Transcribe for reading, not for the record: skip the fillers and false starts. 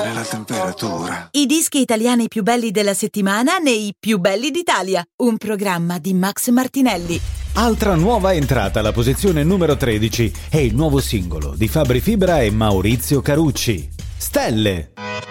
La temperatura. I dischi italiani più belli della settimana nei Più belli d'Italia, un programma di Max Martinelli. Altra nuova entrata alla posizione numero 13 è il nuovo singolo di Fabri Fibra e Maurizio Carucci, Stelle.